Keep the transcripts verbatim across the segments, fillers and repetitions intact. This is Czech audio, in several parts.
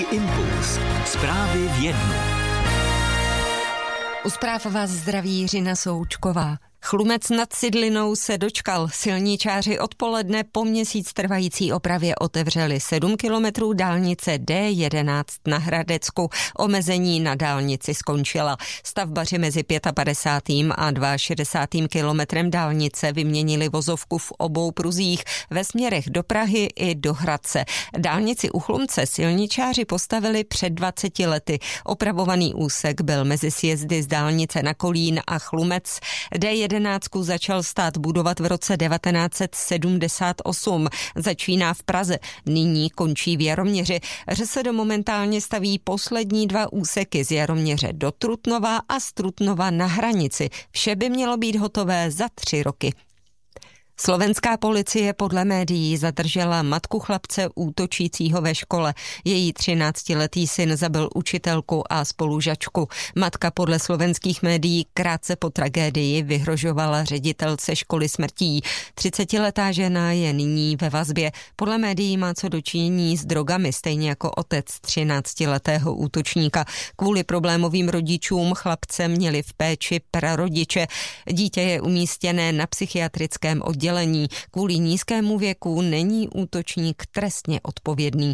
Impuls. Zprávy v jednu. U zpráv vás zdraví Jiřina Součková. Chlumec nad Cidlinou se dočkal. Silničáři odpoledne po měsíc trvající opravě otevřeli sedm kilometrů dálnice D jedenáct na Hradecku. Omezení na dálnici skončila. Stavbaři mezi padesátým pátým a šedesátým druhým kilometrem dálnice vyměnili vozovku v obou pruzích ve směrech do Prahy i do Hradce. Dálnici u Chlumce silničáři postavili před dvaceti lety. Opravovaný úsek byl mezi sjezdy z dálnice na Kolín a Chlumec. D jedenáct začal stát budovat v roce devatenáct set sedmdesát osm. Začíná v Praze, nyní končí v Jaroměři. ŘSD momentálně staví poslední dva úseky z Jaroměře do Trutnova a z Trutnova na hranici. Vše by mělo být hotové za tři roky. Slovenská policie podle médií zadržela matku chlapce útočícího ve škole. Její třináctiletý syn zabil učitelku a spolužačku. Matka podle slovenských médií krátce po tragédii vyhrožovala ředitelce školy smrtí. třicetiletá žena je nyní ve vazbě. Podle médií má co dočinění s drogami, stejně jako otec třináctiletého útočníka. Kvůli problémovým rodičům chlapce měli v péči prarodiče. Dítě je umístěné na psychiatrickém oddělení. Kvůli nízkému věku není útočník trestně odpovědný.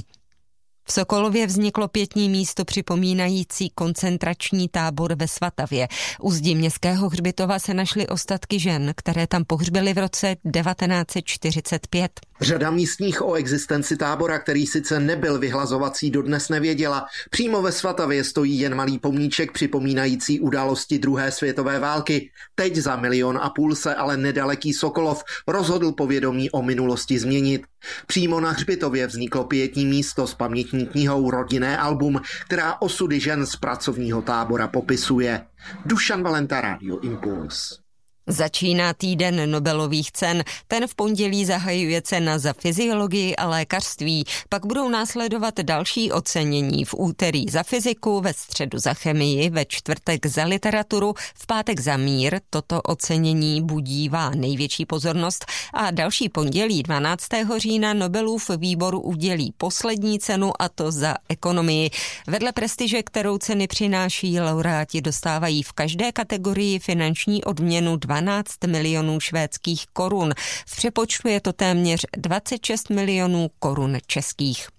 V Sokolově vzniklo pietní místo připomínající koncentrační tábor ve Svatavě. U zdi městského hřbitova se našly ostatky žen, které tam pohřbily v roce devatenáct set čtyřicet pět. Řada místních o existenci tábora, který sice nebyl vyhlazovací, dodnes nevěděla. Přímo ve Svatavě stojí jen malý pomníček připomínající události druhé světové války. Teď za milion a půl se ale nedaleký Sokolov rozhodl povědomí o minulosti změnit. Přímo na hřbitově vzniklo pietní místo s pamětní knihou Rodinné album, která osudy žen z pracovního tábora popisuje. Dušan Valenta, Radio Impuls. Začíná týden Nobelových cen. Ten v pondělí zahajuje cena za fyziologii a lékařství. Pak budou následovat další ocenění v úterý za fyziku, ve středu za chemii, ve čtvrtek za literaturu, v pátek za mír. Toto ocenění budívá největší pozornost a další pondělí dvanáctého října Nobelův výbor udělí poslední cenu, a to za ekonomii. Vedle prestiže, kterou ceny přináší, laureáti dostávají v každé kategorii finanční odměnu dvanáct milionů švédských korun. V přepočtu je to téměř dvacet šest milionů korun českých.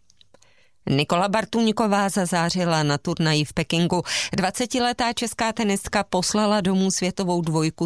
Nikola Bartuňková zazářila na turnaji v Pekingu. dvacetiletá česká tenistka poslala domů světovou dvojku